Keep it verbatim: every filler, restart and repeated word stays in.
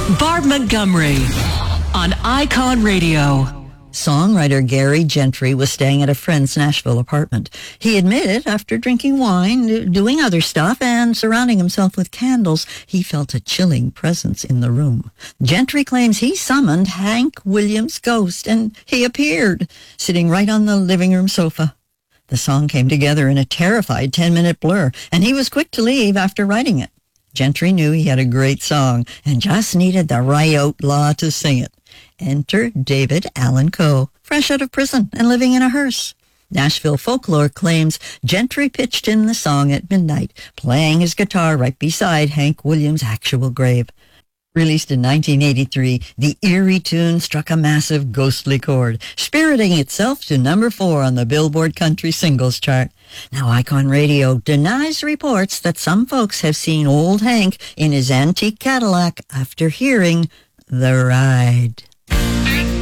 Barb Montgomery on Icon Radio. Songwriter Gary Gentry was staying at a friend's Nashville apartment. He admitted after drinking wine, doing other stuff, and surrounding himself with candles, he felt a chilling presence in the room. Gentry claims he summoned Hank Williams' ghost, and he appeared, sitting right on the living room sofa. The song came together in a terrified ten-minute blur, and he was quick to leave after writing it. Gentry knew he had a great song and just needed the right outlaw to sing it. Enter David Allan Coe, fresh out of prison and living in a hearse. Nashville Folklore claims Gentry pitched in the song at midnight, playing his guitar right beside Hank Williams' actual grave. Released in nineteen eighty-three, the eerie tune struck a massive ghostly chord, spiriting itself to number four on the Billboard Country Singles Chart. Now, Icon Radio denies reports that some folks have seen old Hank in his antique Cadillac after hearing The Ride.